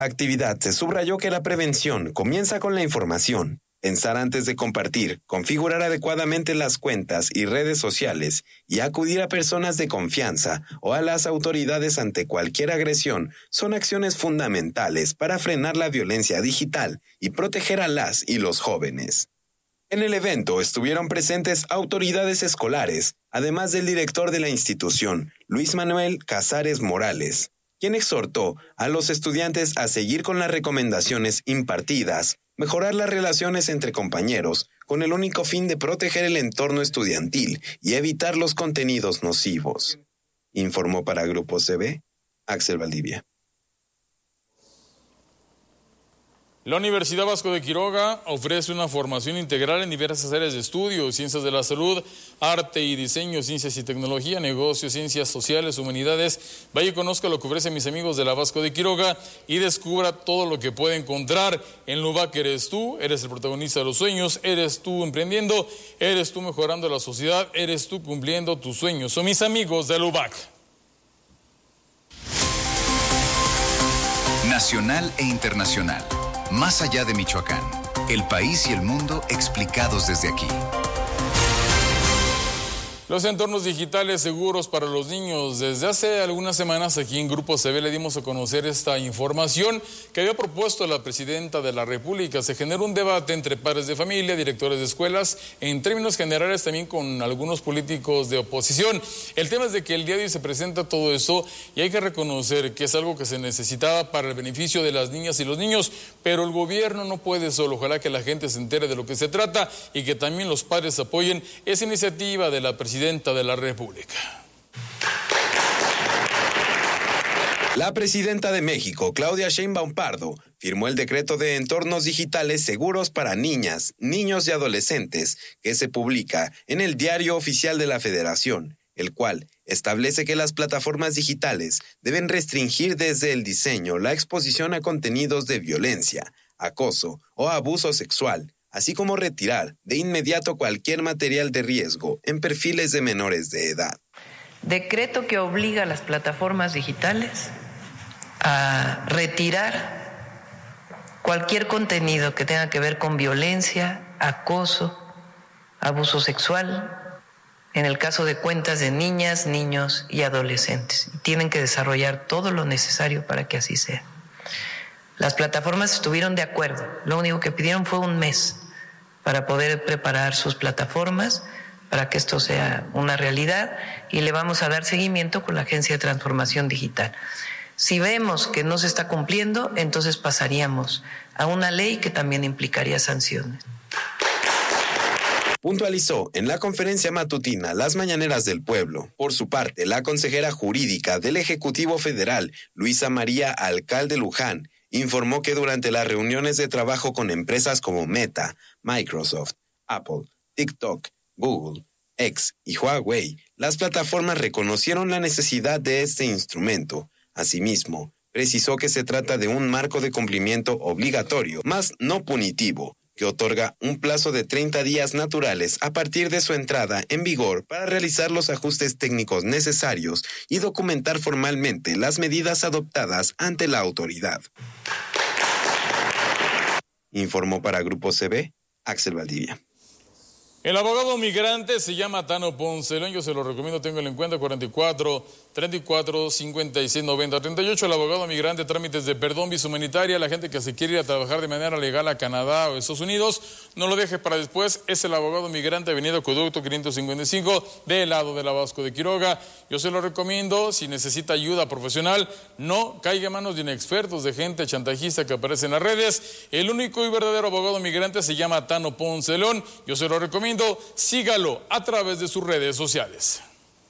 Actividad se subrayó que la prevención comienza con la información. Pensar antes de compartir, configurar adecuadamente las cuentas y redes sociales y acudir a personas de confianza o a las autoridades ante cualquier agresión son acciones fundamentales para frenar la violencia digital y proteger a las y los jóvenes. En el evento estuvieron presentes autoridades escolares, además del director de la institución, Luis Manuel Casares Morales, quien exhortó a los estudiantes a seguir con las recomendaciones impartidas, mejorar las relaciones entre compañeros, con el único fin de proteger el entorno estudiantil y evitar los contenidos nocivos. Informó para Grupo CB, Axel Valdivia. La Universidad Vasco de Quiroga ofrece una formación integral en diversas áreas de estudio: ciencias de la salud, arte y diseño, ciencias y tecnología, negocios, ciencias sociales, humanidades. Vaya y conozca lo que ofrecen mis amigos de la Vasco de Quiroga y descubra todo lo que puede encontrar. En Lubac eres tú, eres el protagonista de los sueños, eres tú emprendiendo, eres tú mejorando la sociedad, eres tú cumpliendo tus sueños. Son mis amigos de Lubac. Nacional e internacional. Más allá de Michoacán, el país y el mundo explicados desde aquí. Los entornos digitales seguros para los niños. Desde hace algunas semanas aquí en Grupo CB le dimos a conocer esta información que había propuesto la presidenta de la República. Se generó un debate entre padres de familia, directores de escuelas, en términos generales también con algunos políticos de oposición. El tema es de que el día de hoy se presenta todo eso y hay que reconocer que es algo que se necesitaba para el beneficio de las niñas y los niños, pero el gobierno no puede solo. Ojalá que la gente se entere de lo que se trata y que también los padres apoyen esa iniciativa de la presidenta de la República. La presidenta de México, Claudia Sheinbaum Pardo, firmó el decreto de entornos digitales seguros para niñas, niños y adolescentes, que se publica en el Diario Oficial de la Federación, el cual establece que las plataformas digitales deben restringir desde el diseño la exposición a contenidos de violencia, acoso o abuso sexual, así como retirar de inmediato cualquier material de riesgo en perfiles de menores de edad. Decreto que obliga a las plataformas digitales a retirar cualquier contenido que tenga que ver con violencia, acoso, abuso sexual, en el caso de cuentas de niñas, niños y adolescentes. Tienen que desarrollar todo lo necesario para que así sea. Las plataformas estuvieron de acuerdo, lo único que pidieron fue un mes para poder preparar sus plataformas para que esto sea una realidad y le vamos a dar seguimiento con la Agencia de Transformación Digital. Si vemos que no se está cumpliendo, entonces pasaríamos a una ley que también implicaría sanciones. Puntualizó en la conferencia matutina Las Mañaneras del Pueblo. Por su parte, la consejera jurídica del Ejecutivo Federal, Luisa María Alcalde Luján, informó que durante las reuniones de trabajo con empresas como Meta, Microsoft, Apple, TikTok, Google, X y Huawei, las plataformas reconocieron la necesidad de este instrumento. Asimismo, precisó que se trata de un marco de cumplimiento obligatorio, más no punitivo, que otorga un plazo de 30 días naturales a partir de su entrada en vigor para realizar los ajustes técnicos necesarios y documentar formalmente las medidas adoptadas ante la autoridad. Informó para Grupo CB, Axel Valdivia. El abogado migrante se llama Tano Poncelón, yo se lo recomiendo, tengo en cuenta 44 34 56 90 38. El abogado migrante, trámites de perdón, visa humanitaria, la gente que se quiere ir a trabajar de manera legal a Canadá o Estados Unidos, no lo deje para después. Es el abogado migrante, Avenida Acueducto 555, del lado de la Vasco de Quiroga. Yo se lo recomiendo. Si necesita ayuda profesional, no caiga en manos de inexpertos, de gente chantajista que aparece en las redes. El único y verdadero abogado migrante se llama Tano Poncelón. Yo se lo recomiendo. Sígalo a través de sus redes sociales.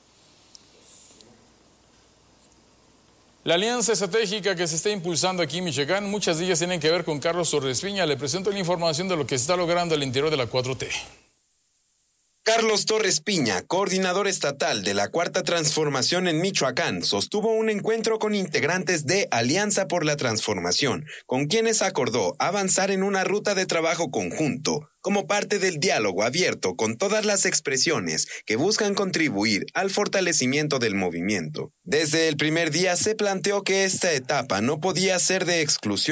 La alianza estratégica que se está impulsando aquí en Michoacán, muchas de ellas tienen que ver con Carlos Torres Piña. Le presento la información de lo que se está logrando al interior de la 4T. Carlos Torres Piña, coordinador estatal de la Cuarta Transformación en Michoacán, sostuvo un encuentro con integrantes de Alianza por la Transformación, con quienes acordó avanzar en una ruta de trabajo conjunto, como parte del diálogo abierto con todas las expresiones que buscan contribuir al fortalecimiento del movimiento. Desde el primer día se planteó que esta etapa no podía ser de exclusión